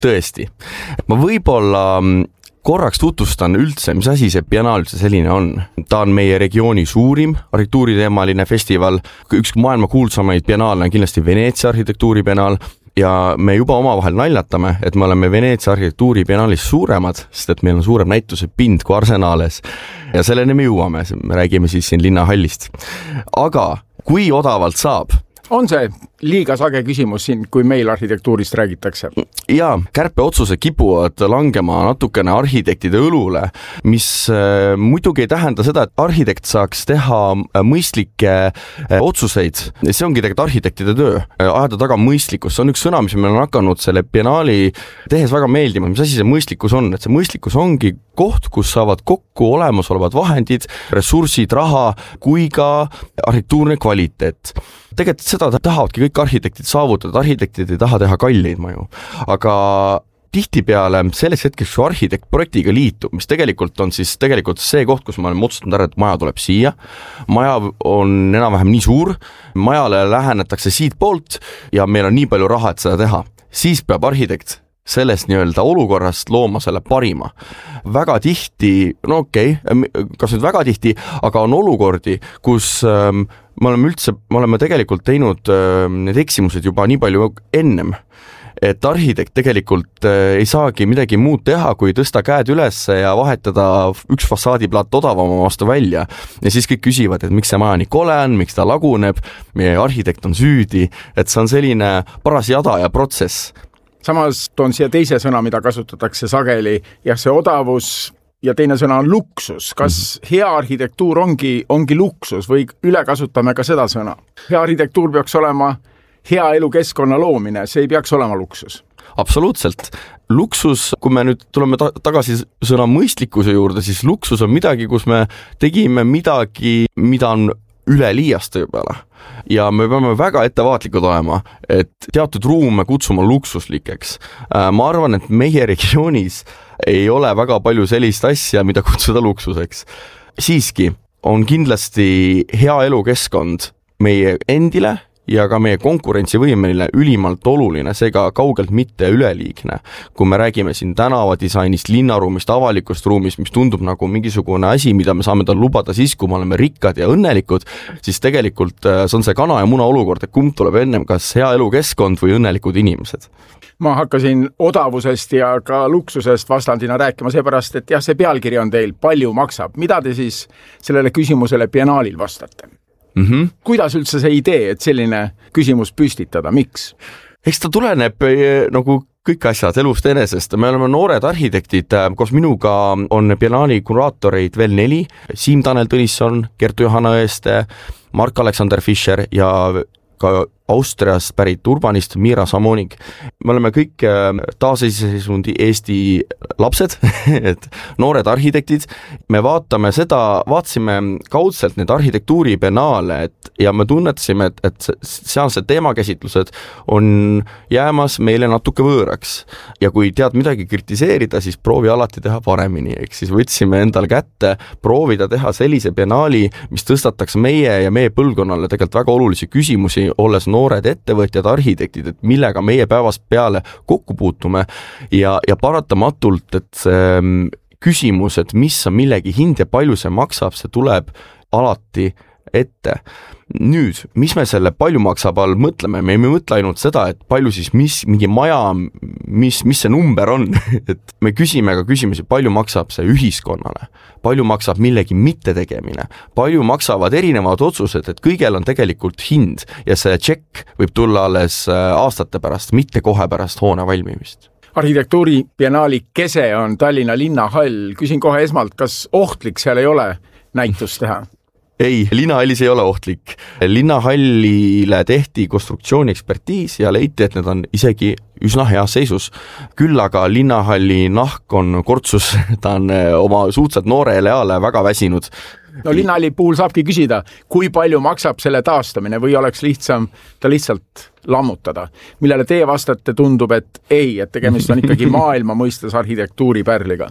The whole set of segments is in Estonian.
Tõesti. Ma võib-olla korraks tutvustan üldse, mis asi see Biennaal üldse selline on. Ta on meie regiooni suurim arhitektuuriteemaline festival. Üks maailma kuulsamaid biennaale on kindlasti Veneetsia arhitektuuribiennaal ja me juba omavahel naljatame, et me oleme Veneetsia arhitektuuribiennaalis suuremad, sest et meil on suurem näituse pind kui Arsenales ja selleni me jõuame, me räägime siis siin linnahallist. Aga kui odavalt saab? On see liiga sage küsimus siin, kui meil arhitektuurist räägitakse? Jaa, kärpeotsuse kipuvad langema natukene arhitektide õlule, mis muidugi ei tähenda seda, et arhitekt saaks teha mõistlikke otsuseid. See ongi tegelikult arhitektide töö, ajada taga mõistlikkus. See on üks sõna, mis meil on hakanud selle biennaali tehes väga meeldima. Mis asi see mõistlikkus on? Et see mõistlikkus ongi koht, kus saavad kokku olemasolevad vahendid, ressursid, raha, kui ka arhitektuurne kvaliteet. Tegelikult seda tahavadki kõik arhitektid saavutada, arhitektid ei taha teha kalleid maju, aga tihtipeale selles hetkes, kui arhitekt projektiga liitub, mis tegelikult on siis tegelikult see koht, kus me oleme otsustanud ära, et maja tuleb siia, maja on enam-vähem nii suur, majale lähenetakse siit poolt ja meil on nii palju raha, et seda teha, siis peab arhitekt sellest nii-öelda olukorrast looma selle parima. Väga tihti, no okei, kas nüüd väga tihti, aga on olukordi, kus me oleme tegelikult teinud need eksimused juba nii palju ennem, et arhitekt tegelikult ei saagi midagi muud teha, kui tõsta käed üles ja vahetada üks fassaadiplaat odavama vastu välja. Ja siis kõik küsivad, et miks see maja nii kole on, miks ta laguneb, meie arhitekt on süüdi, et see on selline paras jada ja protsess. Samas toon siia teise sõna, mida kasutatakse sageli, ja see odavus ja teine sõna on luksus. Kas hea arhitektuur ongi luksus või üle kasutame ka seda sõna? Hea arhitektuur peaks olema hea elukeskkonna loomine, see ei peaks olema luksus. Absoluutselt. Luksus, kui me nüüd tuleme tagasi sõna mõistlikkuse juurde, siis luksus on midagi, kus me tegime midagi, mida on üle liiaste peale. Ja me peame väga ettevaatlikud olema, et teatud ruume kutsuma luksuslikeks. Ma arvan, et meie regioonis ei ole väga palju sellist asja, mida kutsuda luksuseks. Siiski on kindlasti hea elukeskkond meie endile ja ka meie konkurentsivõimeline ülimalt oluline, seega kaugelt mitte üleliigne. Kui me räägime siin tänavadisainist, linnaruumist, avalikust ruumist, mis tundub nagu mingisugune asi, mida me saame tal lubada siis, kui me oleme rikkad ja õnnelikud, siis tegelikult see on see kana ja muna olukord, et kumb tuleb ennem, kas hea elukeskkond või õnnelikud inimesed. Ma hakkasin odavusest ja ka luksusest vastandina rääkima seepärast, et jah, see pealkiri on teil palju maksab. Mida te siis sellele küsimusele biennaalil vastate? Kuidas üldse see idee, et selline küsimus püstitada? Miks? Eks ta tuleneb nagu kõik asjad elust enesest. Me oleme noored arhitektid, koos minuga on biennaali kuraatoreid veel 4. Siim Tanel Tõnisson, Kertu Johanna Õeste, Mark-Aleksander Fischer ja ka Austriast pärit urbanist Miira Samonik. Me oleme kõik taasiseseisundi Eesti lapsed, et noored arhitektid. Me vaatasime kaudselt need arhitektuuri biennaale ja me tunnetasime, et sealsed teemakäsitlused on jäämas meile natuke võõraks. Ja kui tead midagi kritiseerida, siis proovi alati teha paremini. Ehk siis võtsime endal kätte proovida teha sellise biennaali, mis tõstataks meie ja meie põlvkonnale tegelikult väga olulisi küsimusi, olles noored ettevõtjad, arhitektid, et millega meie päevast peale kokku puutume ja paratamatult, et see küsimus, et mis on millegi hind ja palju see maksab, see tuleb alati ette. Nüüd, mis me selle palju maksab all mõtleme? Me ei mõtle ainult seda, et palju siis mingi maja, mis see number on. Et me küsime ka küsimusi, palju maksab see ühiskonnale, palju maksab millegi mittetegemine, palju maksavad erinevad otsused, et kõigel on tegelikult hind ja see tšekk võib tulla alles aastate pärast, mitte kohe pärast hoone valmimist. Arhitektuuri biennaali kese on Tallinna linnahall. Küsin kohe esmalt, kas ohtlik seal ei ole näitust teha? Ei, linnahallis ei ole ohtlik. Linnahallile tehti konstruktsiooni-ekspertiis ja leiti, et need on isegi üsna heas seisus. Küll aga linnahalli nahk on kortsus, ta on oma suhteliselt noorele eale väga väsinud. No linnahalli puhul saabki küsida, kui palju maksab selle taastamine või oleks lihtsam ta lihtsalt lammutada. Millele teie vastate tundub, et ei, et tegemist on ikkagi maailma mõistes arhitektuuri pärliga.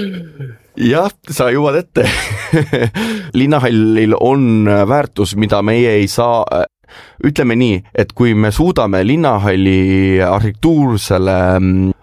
Jah, sa jõuad ette. Linnahallil on väärtus, mida meie ei saa. Ütleme nii, et kui me suudame linnahalli arhitektuursele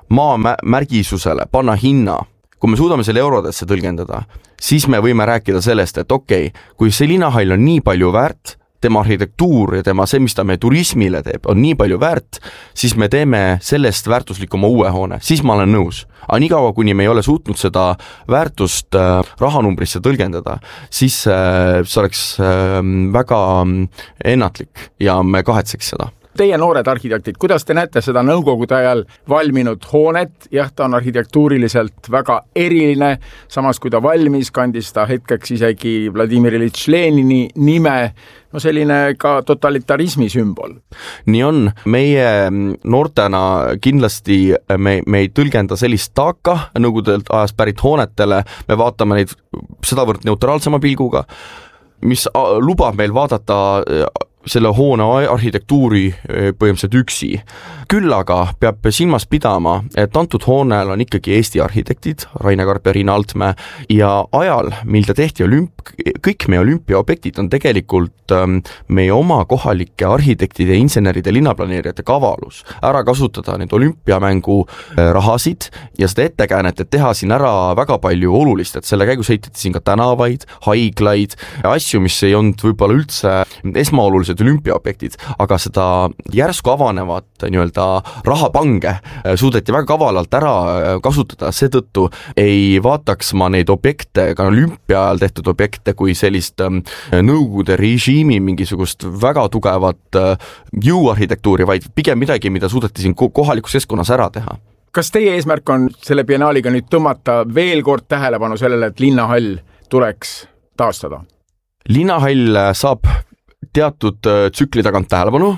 maamärgisusele panna hinna, kui me suudame selle eurodesse tõlgendada, siis me võime rääkida sellest, et okei, kui see linnahall on nii palju väärt, tema arhitektuur ja tema see, mis ta meie turismile teeb, on nii palju väärt, siis me teeme sellest väärtuslikuma uue hoone, siis ma olen nõus. Aga nii kaua, kuni me ei ole suutnud seda väärtust rahanumbrisse tõlgendada, siis see oleks väga ennatlik ja me kahetseks seda. Teie noored arhitektid, kuidas te näete seda nõukogude ajal valminud hoonet? Jah, ta on arhitektuuriliselt väga eriline, samas kui ta valmis, kandis ta hetkeks isegi Vladimir Iljitš Lenini nime, no selline ka totalitarismi sümbol. Nii on, meie noortena kindlasti me ei tõlgenda sellist taaka nõukogudelt ajast pärit hoonetele, me vaatame neid sedavõrd neutraalsema pilguga, mis lubab meil vaadata selle hoone arhitektuuri põhimõtteliselt üksi. Küll aga peab silmas pidama, et antud hoonel on ikkagi Eesti arhitektid, Raine Karp ja Riina Altmäe, ja ajal, mil ta tehti kõik meie olümpiaobjektid on tegelikult meie oma kohalike arhitektide, inseneride, linnaplaneerijate kavalus ära kasutada neid olümpiamängu rahasid ja seda ettekäänet, et teha siin ära väga palju olulist, et selle käigus ehitati siin ka tänavaid, haiglaid, asju, mis ei olnud võib-olla üldse esmaolulised olümpiaobjektid, aga seda järsku avanevat rahapange suudeti väga kavalalt ära kasutada, seetõttu ei vaataks ma neid objekte, ka olümpia ajal tehtud objekte, kui sellist nõukogude režiimi mingisugust väga tugevat jõuarhitektuuri, vaid pigem midagi, mida suudeti siin kohalikus keskkonnas ära teha. Kas teie eesmärk on selle biennaaliga nüüd tõmmata veel kord tähelepanu sellele, et linnahall tuleks taastada? Linnahall saab teatud tsükli tagant tähelepanu.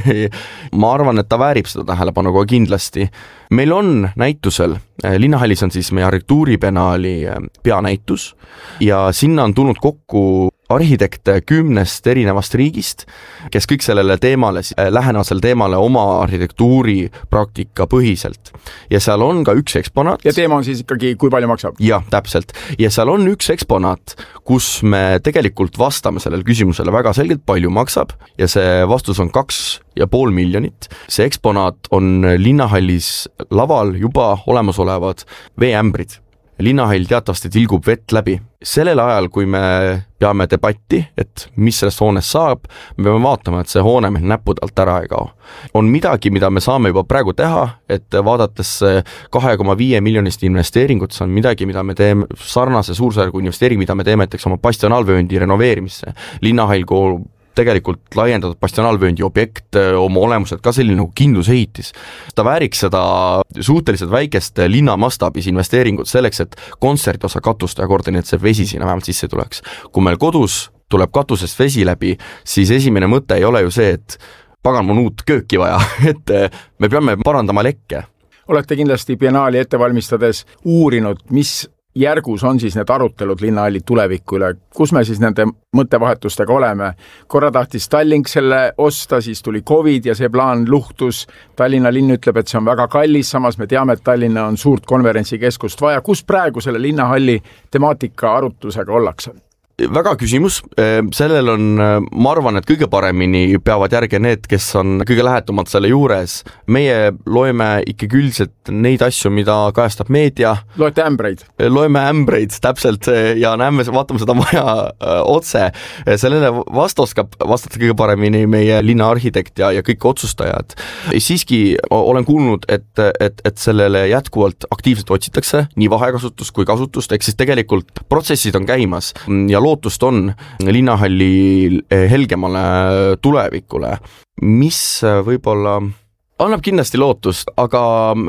Ma arvan, et ta väärib seda tähelepanu kohe kindlasti. Meil on näitusel, linnahallis on siis meie arhitektuuribiennaali peanäitus ja sinna on tulnud kokku arhitekte 10 erinevast riigist, kes kõik sellele teemale, lähenevad selle teemale oma arhitektuuri praktika põhiselt. Ja seal on ka üks eksponaat. Ja teema on siis ikkagi, kui palju maksab? Jah, täpselt. Ja seal on üks eksponaat, kus me tegelikult vastame sellele küsimusele väga selgelt, palju maksab ja see vastus on 2,5 miljonit. See eksponaat on linnahallis laval juba olemasolevad veeämbrid. Linnahall teatavasti tilgub vett läbi. Sellel ajal, kui me peame debatti, et mis sellest hoonest saab, me peame vaatama, et see hoone meil näpud alt ära ei kao. On midagi, mida me saame juba praegu teha, et vaadates 2,5 miljonist investeeringut, see on midagi, mida me teeme sarnase suursargu investeering, mida me teeme näiteks oma bastionaalvööndi renoveerimisse. Linnahall tegelikult laiendatud bastionaalvööndi objekt oma olemuselt ka selline nagu kindlusehitis. Ta vääriks seda suhteliselt väikest linnamastaabis investeeringut selleks, et kontsertosa katusta ja korda, nii et see vesi sinna vähemalt sisse tuleks. Kui meil kodus tuleb katusest vesi läbi, siis esimene mõte ei ole ju see, et pagan mul uut kööki vaja, et me peame parandama lekke. Olete kindlasti biennaali ette valmistades uurinud, mis järgus on siis need arutelud linnahalli tuleviku üle, kus me siis nende mõttevahetustega oleme. Korra tahtis Tallink selle osta, siis tuli COVID ja see plaan luhtus. Tallinna linn ütleb, et see on väga kallis, samas me teame, et Tallinna on suurt konverentsikeskust vaja. Kus praegu selle linnahalli temaatika arutlusega ollakse? Väga küsimus, sellel on, ma arvan, et kõige paremini peavad järge need, kes on kõige lähetumad selle juures. Meie loeme ikkagi üldiselt neid asju, mida kajastab meedia. Loete ämbreid? Loeme ämbreid, täpselt, ja vaatame seda maja otse. Sellele vastata kõige paremini meie linna arhitekt ja kõik otsustajad. Siiski olen kuulnud, et sellele jätkuvalt aktiivselt otsitakse nii vahekasutust kui kasutust, ehk siis tegelikult protsessid on käimas ja lootust on linnahalli helgemale tulevikule, mis võib-olla annab kindlasti lootust, aga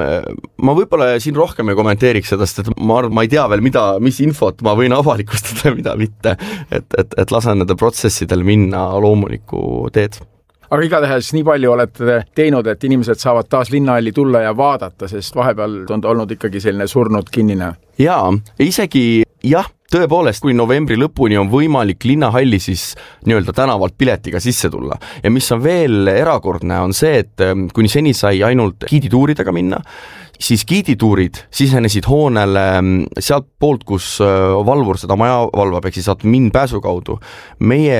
ma võib-olla siin rohkem ei kommenteeriks seda, sest et ma ei tea veel, mis infot ma võin avalikustada, mida mitte, et lasen nende protsessidel minna loomulikku teed. Aga igatahes nii palju olete teinud, et inimesed saavad taas linnahalli tulla ja vaadata, sest vahepeal on olnud ikkagi selline surnud kinnine. Jaa, isegi jah, tõepoolest, kui novembri lõpuni on võimalik linnahalli siis nii-öelda tänavalt piletiga sisse tulla. Ja mis on veel erakordne, on see, et kuni seni sai ainult giidituuridega minna, siis giidituurid sisenesid hoonele sealt poolt, kus valvur seda maja valvab, ehk siis saad pääsu kaudu. Meie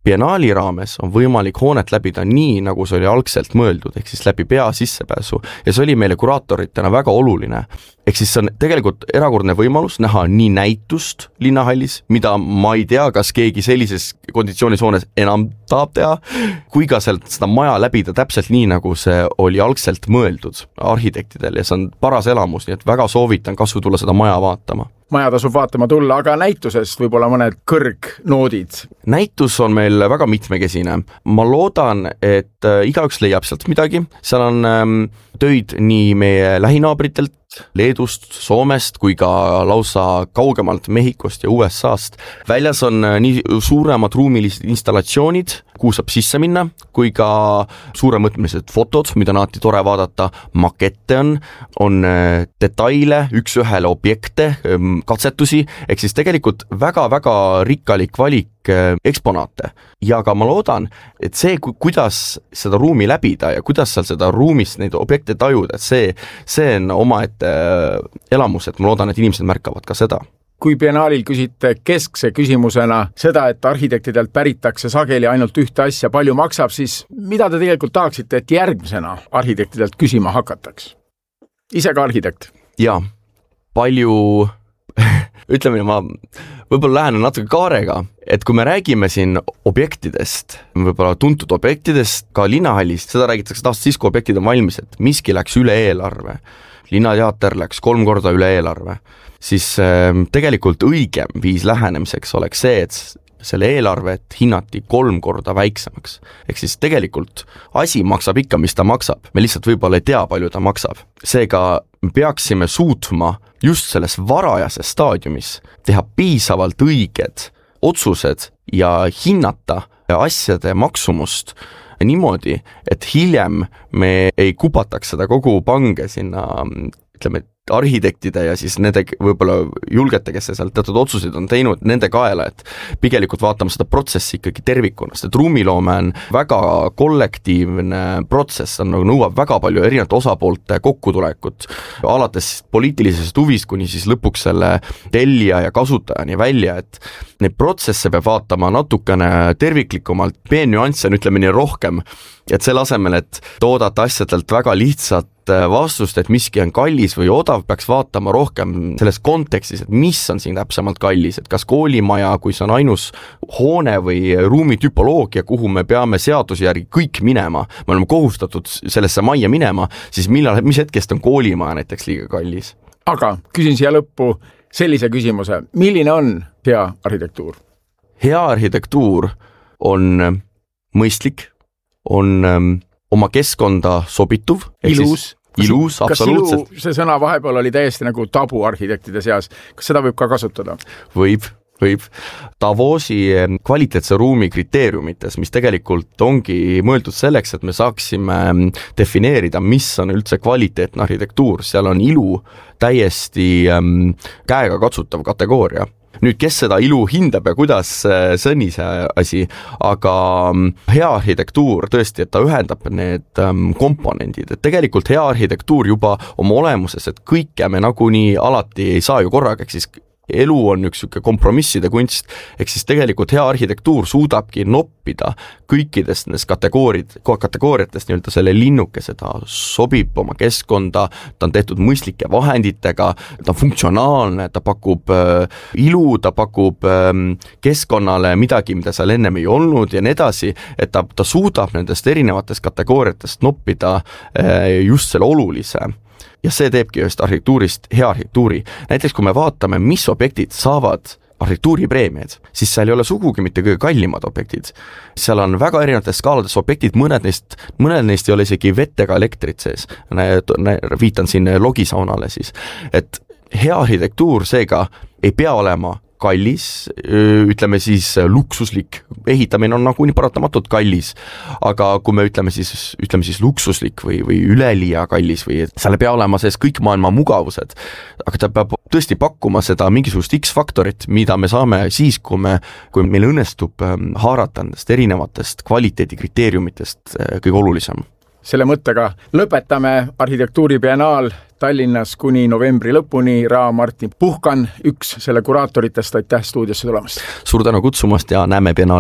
biennaali raames on võimalik hoonet läbida nii, nagu see oli algselt mõeldud, ehk siis läbi pea sissepääsu ja see oli meile kuraatoritena väga oluline. Ehk siis see on tegelikult erakordne võimalus näha nii näitust linnahallis, mida ma ei tea, kas keegi sellises konditsioonis hoones enam tahab teha, kui ka seda maja läbida täpselt nii, nagu see oli algselt mõeldud arhitektidel ja see on paras elamus, nii et väga soovitan kasvu tulla seda maja vaatama. Maja tasub vaatama tulla, aga näitusest võib-olla mõned kõrgnoodid. Näitus on meil väga mitmekesine. Ma loodan, et igaüks leiab sealt midagi. Seal on töid nii meie lähinaabritelt, Leedust, Soomest kui ka lausa kaugemalt Mehhikost ja USA-st. Väljas on nii suuremad ruumilised installatsioonid, kuhu saab sisse minna, kui ka suuremõõtmelised fotod, mida on alati tore vaadata, makette on detaile, üks ühele objekte, katsetusi, ehk siis tegelikult väga-väga rikkalik valik eksponaate. Ja ka ma loodan, et see, kuidas seda ruumi läbida ja kuidas seal seda ruumist neid objekte tajuda, et see on omaette elamus, et ma loodan, et inimesed märkavad ka seda. Kui biennaalil küsite keskse küsimusena seda, et arhitektidelt päritakse sageli ainult ühte asja, palju maksab, siis mida te tegelikult tahaksite, et järgmisena arhitektidelt küsima hakataks? Ise ka arhitekt? Jaa, palju ütleme, ma võib-olla lähen natuke kaarega, et kui me räägime siin objektidest, võib-olla tuntud objektidest, ka linnahallist, seda räägitakse taas siis, kui objektid on valmis, et miski läks üle eelarve, linnateater läks 3 korda üle eelarve, siis tegelikult õigem viis lähenemiseks oleks see, et selle eelarvet hinnati 3 korda väiksemaks. Ehk siis tegelikult asi maksab ikka, mis ta maksab. Me lihtsalt võib-olla ei tea, palju ta maksab. Seega me peaksime suutma just selles varajases staadiumis teha piisavalt õiged otsused ja hinnata asjade maksumust niimoodi, et hiljem me ei kupataks seda kogu pange sinna, ütleme, arhitektide ja siis nende võib-olla julgete, kes sealt teatud otsuseid on teinud, nende kaela, et pigelikult vaatame seda protsessi ikkagi tervikuna, sest ruumiloome on väga kollektiivne protsess, on nõuab väga palju erinevate osapoolte kokkutulekut, alates poliitilisest huvist kuni siis lõpuks selle tellija ja kasutajani välja, et neid protsesse peab vaatama natukene terviklikumalt, peenüansse on ütleme nii rohkem, et selle asemel, et toodata asjadelt väga lihtsat vastust, et miski on kallis või odav, peaks vaatama rohkem selles kontekstis, et mis on siin täpsemalt kallis, et kas koolimaja, kui see on ainus hoone või ruumi tüpoloogia, kuhu me peame seaduse järgi kõik minema, me oleme kohustatud sellesse majja minema, siis mis hetkest on koolimaja näiteks liiga kallis? Aga küsin siia lõppu sellise küsimuse, milline on hea arhitektuur? Hea arhitektuur on mõistlik, on oma keskkonda sobituv, ilus, absoluutselt. See sõna vahepeal oli täiesti nagu tabu arhitektide seas. Kas seda võib ka kasutada? Võib. Davosi kvaliteetse ruumi kriteeriumites, mis tegelikult ongi mõeldud selleks, et me saaksime defineerida, mis on üldse kvaliteetne arhitektuur. Seal on ilu täiesti käega katsutav kategooria. Nüüd, kes seda ilu hindab ja kuidas, see on ise asi, aga hea arhitektuur tõesti, et ta ühendab need komponendid, et tegelikult hea arhitektuur juba oma olemuses, et kõike me nagunii alati ei saa ju korraga, ehk siis elu on üks kompromisside kunst, ehk siis tegelikult hea arhitektuur suudabki noppida kõikidest nendest kategooriatest nii-öelda selle linnukese, ta sobib oma keskkonda, ta on tehtud mõistlike vahenditega, ta on funktsionaalne, ta pakub ilu, ta pakub keskkonnale midagi, mida seal ennem ei olnud ja nii edasi, et ta suudab nendest erinevatest kategooriatest noppida just selle olulise. Ja see teebki just arhitektuurist hea arhitektuuri. Näiteks kui me vaatame, mis objektid saavad arhitektuuripreemiad, siis seal ei ole sugugi mitte kõige kallimad objektid. Seal on väga erinevates skaalades objektid, mõned neist ei ole isegi vett ega elektrit sees. Viitan siin logisaunale siis. Et hea arhitektuur seega ei pea olema kallis, ütleme siis luksuslik, ehitamine on nagunii paratamatult kallis, aga kui me ütleme siis luksuslik või üleliia kallis või seal ei pea olema sees kõik maailma mugavused, aga ta peab tõesti pakkuma seda mingisugust X-faktorit, mida me saame siis, kui meil õnnestub haarata nendest erinevatest kvaliteedikriteeriumitest kõige olulisem. Selle mõttega lõpetame arhitektuuribiennaal Tallinnas kuni novembri lõpuni. Martin Puhkan, üks selle kuraatoritest, aitäh stuudiosse tulemast. Suur tänu kutsumast ja näeme biennaalil.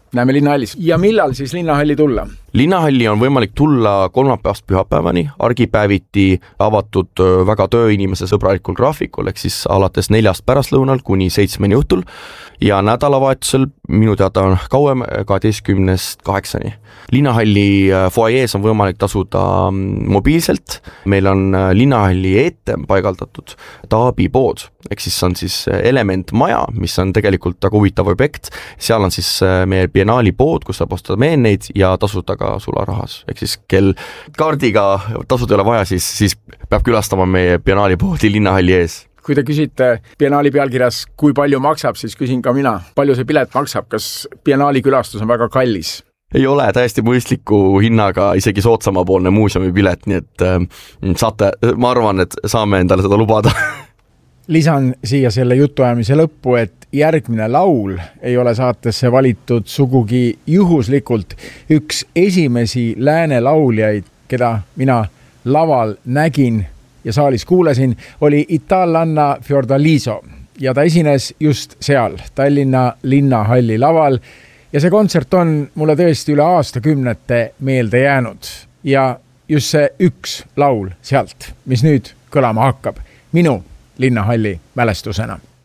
näeme Linnahallis. Ja millal siis Linnahalli tulla? Linnahalli on võimalik tulla kolmapäevast pühapäevani, argipäeviti avatud väga tööinimese sõbralikul graafikul, ehk siis alates 4 pärastlõunal kuni 7 õhtul ja nädalavahetusel minu teada on kauem 12 8. Linnahalli foajees on võimalik tasuda mobiilselt, meil on Linnahalli eetem paigaldatud Taabi pood, ehk siis on siis Element maja, mis on tegelikult väga huvitav objekt, seal on siis meie biennaali pood, kus saab osta meeneid ja tasuda ka sularahas, ehk siis kel kaardiga tasud ei ole vaja, siis peab külastama meie biennaali poodi Linnahalli ees. Kui te küsite biennaali pealkirjas, kui palju maksab, siis küsin ka mina, palju see pilet maksab, kas biennaali külastus on väga kallis? Ei ole, täiesti mõistliku hinnaga, isegi soodsamapoolne muuseumi pilet, nii et saate, ma arvan, et saame endale seda lubada. Lisan siia selle jutuajamise lõppu, et järgmine laul ei ole saatesse valitud sugugi juhuslikult. Üks esimesi lääne lauljaid, keda mina laval nägin ja saalis kuulasin, oli itaallanna Fiordaliso ja ta esines just seal, Tallinna Linnahalli laval ja see kontsert on mulle tõesti üle aastakümnete meelde jäänud ja just see üks laul sealt, mis nüüd kõlama hakkab, minu Linnahalli mälestusena.